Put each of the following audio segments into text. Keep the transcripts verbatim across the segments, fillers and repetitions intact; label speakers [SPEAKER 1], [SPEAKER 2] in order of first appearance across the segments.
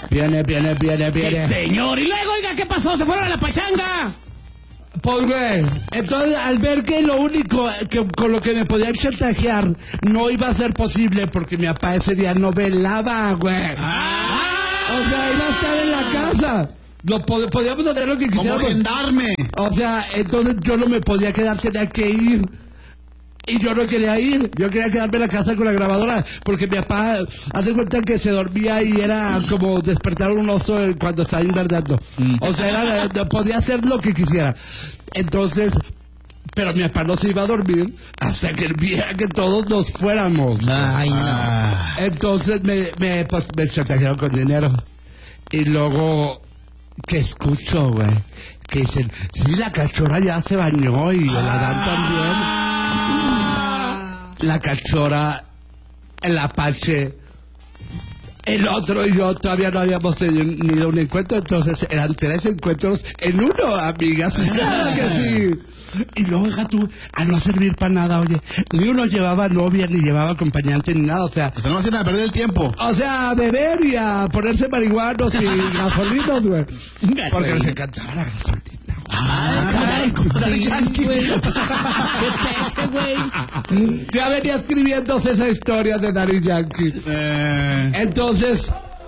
[SPEAKER 1] Viene, viene, viene, viene.
[SPEAKER 2] Sí, señor. Y luego, oiga, ¿qué pasó? ¿Se fueron a la pachanga?
[SPEAKER 1] Pues, güey, entonces al ver que lo único que con lo que me podían chantajear no iba a ser posible porque mi papá ese día no velaba, güey.
[SPEAKER 2] Ah.
[SPEAKER 1] O sea, iba a estar en la casa. Lo pod- podíamos hacer lo que quisiéramos.
[SPEAKER 3] Como gendarme.
[SPEAKER 1] O sea, entonces yo no me podía quedar, tenía que ir. Y yo no quería ir, yo quería quedarme en la casa con la grabadora, porque mi papá hace cuenta que se dormía y era como despertar un oso cuando estaba invernando. O sea, era, no podía hacer lo que quisiera. Entonces, pero mi papá no se iba a dormir hasta que viera que todos nos fuéramos.
[SPEAKER 2] Ay, no.
[SPEAKER 1] Entonces me, me, pues, me chantajearon con dinero. Y luego, que escucho, güey, que dicen, sí, la cachorra ya se bañó y el Adán también. La cachorra, el Apache, el otro y yo todavía no habíamos tenido un encuentro, entonces eran tres encuentros en uno, amigas. Claro que sí. Y luego, deja tú, a no servir para nada, oye, ni uno llevaba novia, ni llevaba acompañante, ni nada, o sea...
[SPEAKER 3] O sea, no hacen a perder el tiempo.
[SPEAKER 1] O sea, a beber y a ponerse marihuanos y gasolinos, güey. Porque les encantaba la gasolina.
[SPEAKER 2] Ay, caray, sí, güey. Qué peche, güey.
[SPEAKER 1] Ya venía escribiéndose esa historia de Daddy Yankee.
[SPEAKER 3] Eh...
[SPEAKER 1] Entonces...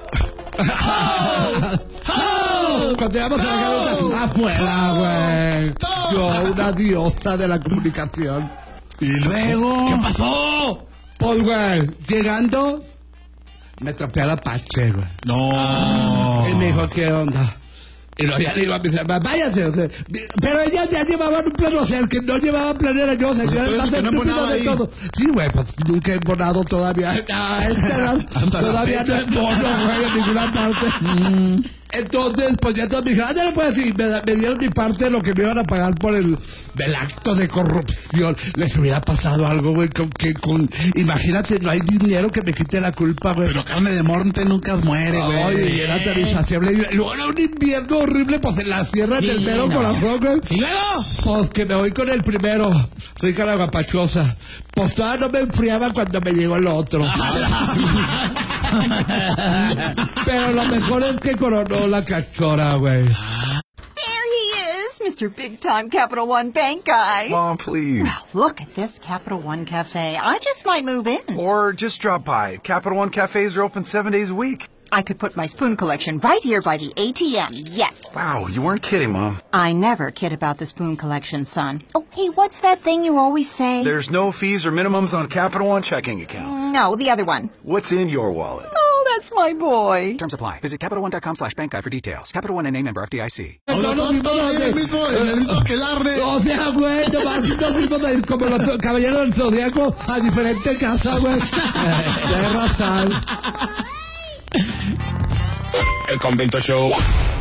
[SPEAKER 1] Cuando llegamos a la cabeza, afuera, güey. Yo, una diosa de la comunicación.
[SPEAKER 3] Y luego...
[SPEAKER 2] ¿Qué pasó?
[SPEAKER 1] Pues, güey, llegando, me topé a la Apache, güey.
[SPEAKER 3] No.
[SPEAKER 1] Y me dijo, ¿qué onda? Y luego ya le iba a decir, váyase, o sea, pero ellas ya llevaban un plano, o sea, el que no llevaba plan era yo, o sea,
[SPEAKER 3] Pues
[SPEAKER 1] yo
[SPEAKER 3] tú
[SPEAKER 1] era
[SPEAKER 3] eres
[SPEAKER 1] el
[SPEAKER 3] el
[SPEAKER 1] más
[SPEAKER 3] que no
[SPEAKER 1] estúpido
[SPEAKER 3] embonaba
[SPEAKER 1] de
[SPEAKER 3] ahí.
[SPEAKER 1] todo. Sí, güey, pues nunca he embonado todavía. Ah, esta era-
[SPEAKER 3] Hasta la
[SPEAKER 1] todavía no
[SPEAKER 3] fecha.
[SPEAKER 1] embono, güey, en ninguna parte. Entonces, pues ya todos me dijeron, ah, ya le puedes decir, me, me dieron mi parte de lo que me iban a pagar por el, del acto de corrupción. Les hubiera pasado algo, güey, con que con, imagínate, no hay dinero que me quite la culpa, güey.
[SPEAKER 3] Pero carne de monte nunca muere, güey.
[SPEAKER 1] Oye, y era tan insaciable. Y luego era un invierno horrible, pues en la sierra
[SPEAKER 2] Sí,
[SPEAKER 1] del mero
[SPEAKER 2] no.
[SPEAKER 1] corazón, güey.
[SPEAKER 2] ¿Y luego?
[SPEAKER 1] Pues que me voy con el primero. Soy caraguapachosa. Pues todavía no me enfriaba cuando me llegó el otro. Pero lo mejor es que coronó la cachora, güey.
[SPEAKER 4] There he is, Mister Big Time Capital One Bank guy.
[SPEAKER 5] Mom, please.
[SPEAKER 4] Look at this Capital One Cafe. I just might move in.
[SPEAKER 5] Or just drop by. Capital One cafes are open seven days a week.
[SPEAKER 4] I could put my spoon collection right here by the A T M, yes.
[SPEAKER 5] Wow, you weren't kidding, Mom.
[SPEAKER 4] I never kid about the spoon collection, son. Oh, hey, what's that thing you always say?
[SPEAKER 5] There's no fees or minimums on Capital One checking accounts.
[SPEAKER 4] No, the other one.
[SPEAKER 5] What's in your wallet?
[SPEAKER 4] Oh, that's my boy.
[SPEAKER 6] Terms apply. Visit CapitalOne.com slash bank guy for details. Capital One N A member F D I C.
[SPEAKER 3] O sea, todos todos en el mismo, en el mismo aquelarre.
[SPEAKER 1] O sea, güey, nomás nos fuimos a ir como los caballeros del Zodíaco a diferentes casas, güey. De razón.
[SPEAKER 7] El Convento Show.